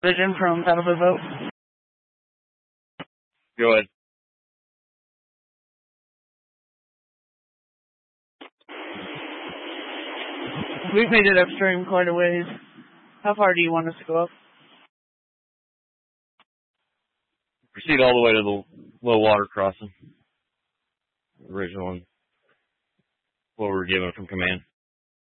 Vision from Battlefield Boat. Go ahead. We've made it upstream quite a ways. How far do you want us to go up? Proceed all the way to the low water crossing. The original one. What we were given from command.